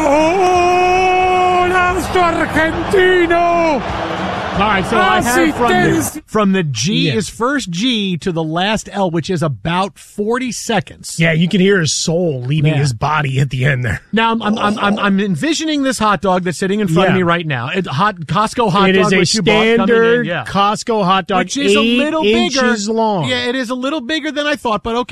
argentino! All right, so I have from the G is first G to the last L, which is about 40 seconds. Yeah, you can hear his soul leaving his body at the end there. Now I'm envisioning this hot dog that's sitting in front of me right now. Costco hot dog. It is a which you bought standard coming in, Costco hot dog, which is a little bigger. long. Yeah, it is a little bigger than I thought, but okay.